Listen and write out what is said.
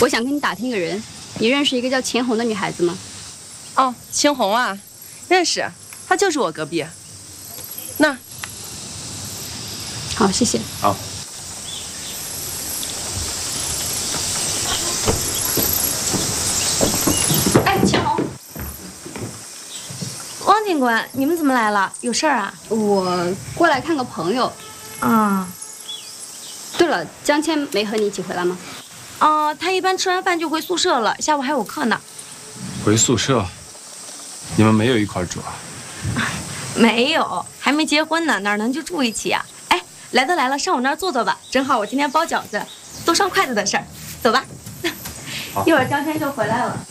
我想跟你打听一个人，你认识一个叫钱红的女孩子吗？ 哦，钱红啊，认识，她就是我隔壁。那儿。 好，谢谢。 好。 哎，钱红， 汪警官，你们怎么来了？有事儿啊？ 我过来看个朋友。 啊。 对了，江谦没和你一起回来吗？ 他一般吃完饭就回宿舍了，下午还有课呢。 回宿舍？你们没有一块住啊？ 没有，还没结婚呢，哪能就住一起啊？哎，来都来了，上我那儿坐坐吧，正好我今天包饺子，做双筷子的事儿，走吧。一会儿江谦就回来了。